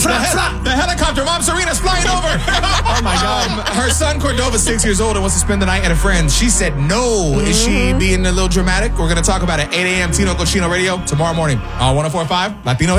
The helicopter. Mom Serena's flying over. Oh, my God. Her son Cordova's 6 years old and wants to spend the night at a friend's. She said no. Is she being a little dramatic? We're going to talk about it at 8 a.m. Tino Cochino Radio tomorrow morning on 104.5 Latino